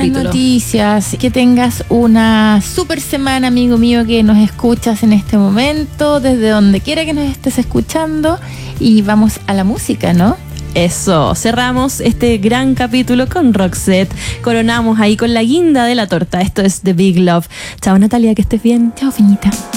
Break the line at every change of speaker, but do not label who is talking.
capítulo.
noticias. Que tengas una super semana, amigo mío, que nos escuchas en este momento, desde donde quiera que nos estés escuchando. Y vamos a la música, ¿no?
Eso, cerramos este gran capítulo con Roxette. Coronamos ahí con la guinda de la torta. Esto es The Big Love. Chao, Natalia, que estés bien.
Chao, Fiñita.